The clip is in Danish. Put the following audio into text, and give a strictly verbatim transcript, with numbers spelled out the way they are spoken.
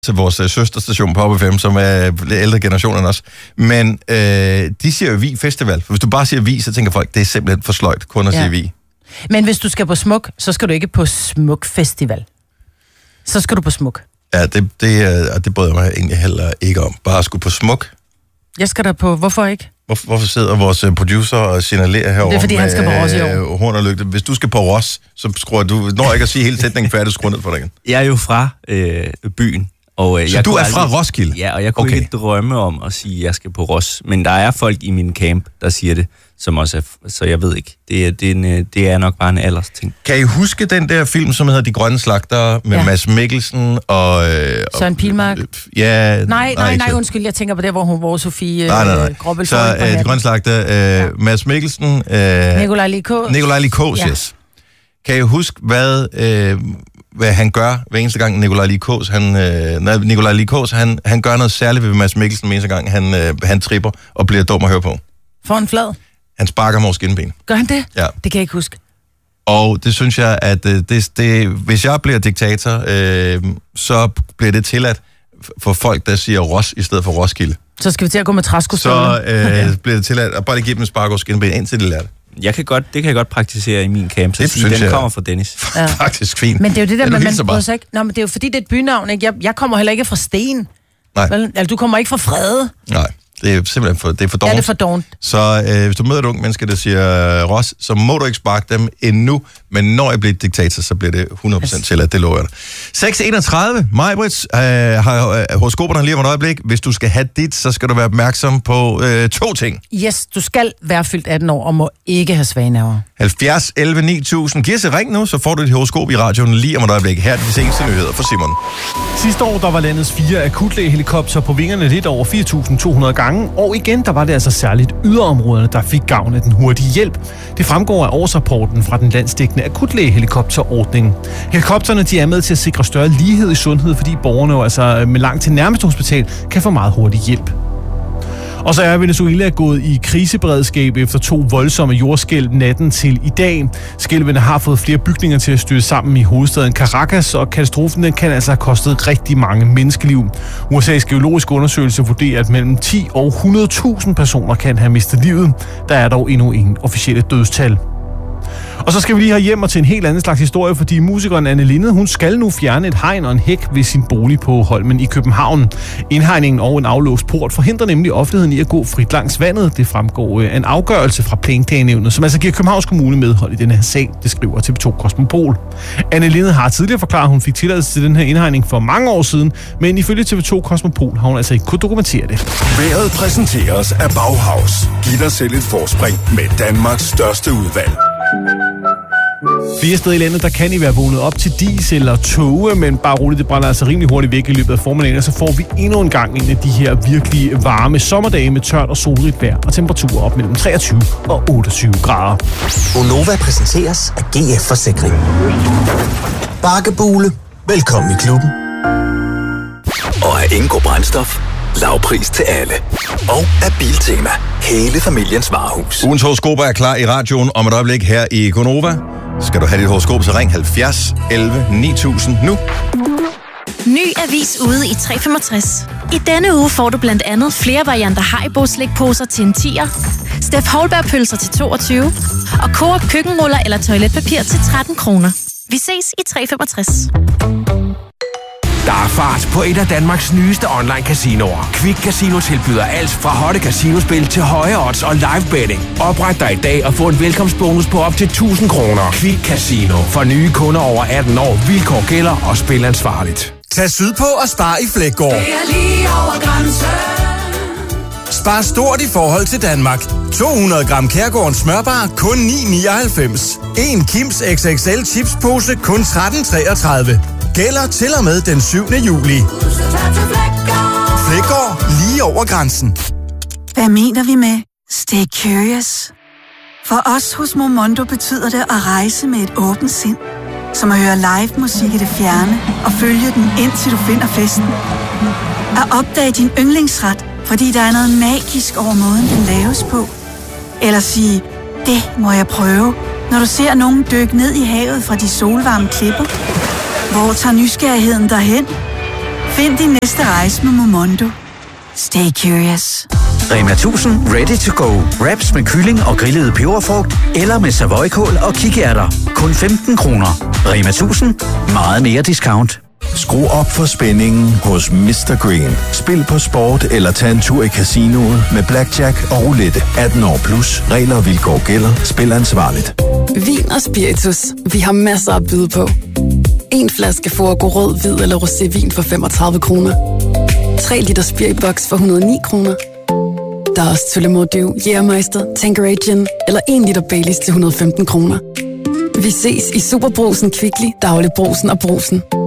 til vores øh, søsterstation på Pop F M, som er ældre generation end os. Men øh, de siger jo Vi Festival. For hvis du bare siger Vi, så tænker folk, det er simpelthen for sløjt kun at ja. sige Vi. Men hvis du skal på Smuk, så skal du ikke på Smuk Festival. Så skal du på Smuk. Ja, det, det, det bryder mig egentlig heller ikke om. Bare at skulle på Smuk. Jeg skal der på... Hvorfor ikke? Hvorfor, hvorfor sidder vores producer og signalerer herovre? Det er fordi, han skal på Ros i år. Horn og lygte. Hvis du skal på Ros, så skruer du... Når ikke at sige hele sætningen færdig, skruer ned for dig igen. Jeg er jo fra øh, byen. Og, øh, så jeg du er aldrig, fra Roskilde? Ja, og jeg kunne okay. ikke drømme om at sige, at jeg skal på Ros. Men der er folk i min camp, der siger det, som også er... Så jeg ved ikke. Det er, det er, en, det er nok bare en alders ting. Kan I huske den der film, som hedder De Grønne Slagtere, med ja. Mads Mikkelsen og... Øh, Søren Pilmark? Ja... Nej, nej, nej, nej, undskyld. Jeg tænker på det, hvor hun var Sofie... Nej, nej, nej. Grobbel så øh, De Grønne Slagtere, øh, ja. Mads Mikkelsen... Øh, Nikolaj Likås. Nikolaj Likås, ja. yes. Kan I huske, hvad... Øh, hvad han gør hver eneste gang Nikolaj Likås, han, øh, Nikolaj Likås, han, han gør noget særligt ved Mads Mikkelsen hver eneste gang, han, øh, han tripper og bliver dum at høre på. For en flad? Han sparker mig over skinben. Gør han det? Ja. Det kan jeg ikke huske. Og det synes jeg, at øh, det, det, hvis jeg bliver diktator, øh, så bliver det tilladt for folk, der siger Ros i stedet for Roskilde. Så skal vi til at gå med træskostøvler? Så øh, bliver det tilladt at bare lige give dem en spark over skinben, indtil de lærer det. Jeg kan godt, det kan jeg godt praktisere i min camp, så det sige, den jeg, kommer fra Dennis. Ja. Faktisk fint. Men det er jo det der, man, man bryder sig ikke. Nå, men det er jo fordi, det er et bynavn, ikke? Jeg, jeg kommer heller ikke fra Sten. Nej. Vel? Altså, du kommer ikke fra Frede. Nej, det er simpelthen for, det er for dårligt. Ja, det er for dårligt. Så øh, hvis du møder et unge menneske, der siger Ros, så må du ikke sparke dem endnu. Men når jeg bliver diktator, så bliver det hundrede procent til, at det lover jeg dig. seks enogtredive. Majbrits øh, har øh, horoskoperne lige om et øjeblik. Hvis du skal have dit, så skal du være opmærksom på øh, to ting. Yes, du skal være fyldt atten år og må ikke have svage nerver. halvfjerds elleve ni tusind. Giv os et ring nu, så får du dit horoskop i radioen lige om et øjeblik. Her er de seneste nyheder fra Simon. Sidste år, der var landets fire akutlægehelikopter på vingerne lidt over fire tusind to hundrede gange. Og igen, der var det altså særligt yderområderne, der fik gavn af den hurtige hjælp. Det fremgår af årsrapporten fra den landsdækkende akutlægehelikopterordning. Helikopterne, de er med til at sikre større lighed i sundhed, fordi borgerne jo altså med langt til nærmeste hospital kan få meget hurtig hjælp. Og så er Venezuela gået i kriseberedskab efter to voldsomme jordskælv natten til i dag. Skælvene har fået flere bygninger til at styrte sammen i hovedstaden Caracas, og katastrofen kan altså have kostet rigtig mange menneskeliv. U S A's geologiske undersøgelse vurderer, at mellem ti og hundrede tusind personer kan have mistet livet. Der er dog endnu ingen officielle dødstal. Og så skal vi lige have hjem og til en helt anden slags historie, fordi musikeren Anne Linnet, hun skal nu fjerne et hegn og en hæk ved sin bolig på Holmen i København. Indhegningen og en aflåst port forhindrer nemlig offentligheden i at gå frit langs vandet. Det fremgår en afgørelse fra Planklagenævnet, som altså giver Københavns Kommune medhold i denne her sag, det skriver T V to Kosmopol. Anne Lindet har tidligere forklaret, at hun fik tilladelse til den her indhegning for mange år siden, men ifølge T V to Kosmopol har hun altså ikke kunnet dokumentere det. Vejret præsenteres af Bauhaus. Giv dig selv et forspring med Danmarks største udvalg. Flere steder i landet, der kan I være vågnet op til dis eller tåge, men bare roligt, det brænder altså rimelig hurtigt væk i løbet af formiddagen, og så får vi endnu en gang en af de her virkelig varme sommerdage med tørt og solrigt vejr og temperaturer op mellem treogtyve og otteogtyve grader. Gonova præsenteres af G F Forsikring. Bakkebule. Velkommen i klubben. Og af Ingo Brændstof. Lavpris til alle. Og af Biltema. Hele familiens varehus. Ugens horoskoper er klar i radioen om et øjeblik her i Gonova. Skal du have dit horoskop, så ring halvfjerds elleve ni tusind nu. Ny avis ude i tre femogtres. I denne uge får du blandt andet flere varianter Haribo-slikposer til en tier, Steff Holberg-pølser til toogtyve og Coop køkkenruller eller toiletpapir til tretten kroner. Vi ses i tre femogtres. Der er fart på et af Danmarks nyeste online-casinoer. Quick Casino tilbyder alt fra hotte casinospil til høje odds og live betting. Opret dig i dag og få en velkomstbonus på op til tusind kroner. Quick Casino. For nye kunder over atten år. Vilkår gælder og spil ansvarligt. Tag sydpå og spar i Fleggaard. Det er lige over grænsen. Spar stort i forhold til Danmark. to hundrede gram Kærgårdens smørbar kun ni nioghalvfems. En Kims X X L chipspose kun tretten treogtredive. Gælder til og med den syvende juli. Fleggaard, lige over grænsen. Hvad mener vi med stay curious? For os hos Momondo betyder det at rejse med et åbent sind. Som at høre live musik i det fjerne og følge den indtil du finder festen. At opdage din yndlingsret, fordi der er noget magisk over måden, den laves på. Eller sige, det må jeg prøve, når du ser nogen dykke ned i havet fra de solvarme klipper. Hvor tager nysgerrigheden derhen? Find din næste rejse med Momondo. Stay curious. Rema tusind, ready to go. Wraps med kylling og grillet peberfrugt, eller med savoykål og kikærter. Kun femten kroner. Rema tusind, meget mere discount. Skru op for spændingen hos mister Green. Spil på sport eller tag en tur i casinoet med blackjack og roulette. atten år plus. Regler og vilkår gælder. Spil ansvarligt. Vin og spiritus. Vi har masser at byde på. En flaske Forgo rød, hvid eller rosévin for femogtredive kroner. tre liter spiriboks for et hundrede og ni kroner. Der er også Tullemordiv, Jægermeister, Tanqueray Gin eller en liter Baileys til et hundrede og femten kroner. Vi ses i Superbrugsen, Kvickly, Dagligbrugsen og Brugsen.